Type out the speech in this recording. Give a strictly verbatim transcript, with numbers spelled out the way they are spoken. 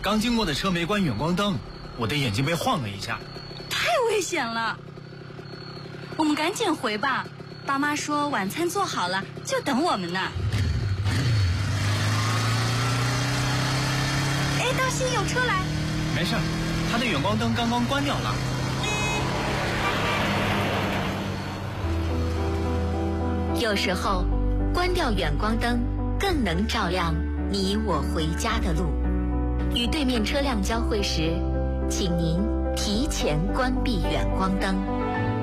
刚经过的车没关远光灯，我的眼睛被晃了一下。 太危险了，我们赶紧回吧。爸妈说晚餐做好了，就等我们呢。哎，当心有车来！ 没事，他的远光灯刚刚关掉了。 有时候，关掉远光灯更能照亮你我回家的路。与对面车辆交汇时，请您提前关闭远光灯。